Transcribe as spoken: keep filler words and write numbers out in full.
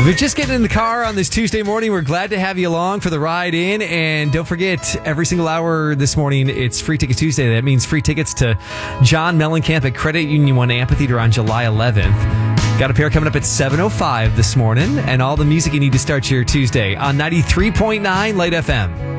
you're just getting in the car on this Tuesday morning, we're glad to have you along for the ride in. And don't forget, every single hour this morning, it's Free Ticket Tuesday. That means free tickets to John Mellencamp at Credit Union One Amphitheater on July eleventh. Got a pair coming up at seven oh five this morning, and all the music you need to start your Tuesday on ninety-three point nine Light F M.